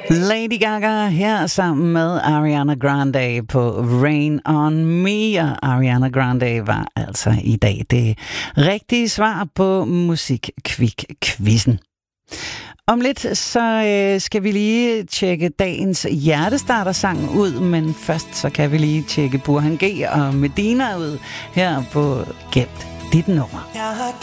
Lady Gaga her sammen med Ariana Grande på Rain on Me, og Ariana Grande var altså i dag det rigtige svar på Musikquizzen. Om lidt så skal vi lige tjekke dagens hjertestartersang ud, men først så kan vi lige tjekke Burhan G og Medina ud her på Gemt dit nummer.